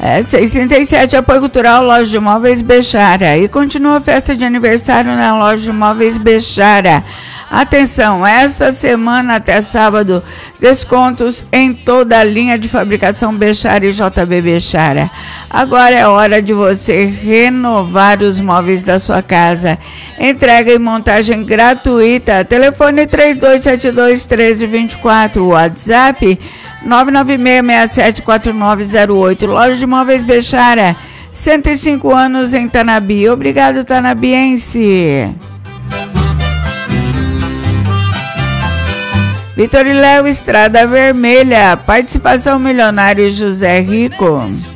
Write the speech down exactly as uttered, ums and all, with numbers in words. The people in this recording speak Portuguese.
É, seiscentos e trinta e sete, apoio cultural, loja de móveis Bechara. E continua a festa de aniversário na loja de móveis Bechara. Atenção, esta semana até sábado, descontos em toda a linha de fabricação Bechara e J B Bechara. Agora é hora de você renovar os móveis da sua casa. Entrega e montagem gratuita. Telefone três dois sete dois, um três dois quatro, WhatsApp nove nove seis, seis sete quatro nove zero oito. Loja de móveis Bechara, cento e cinco anos em Tanabi. Obrigado, tanabiense. Vitor e Léo, Estrada Vermelha. Participação Milionário José Rico.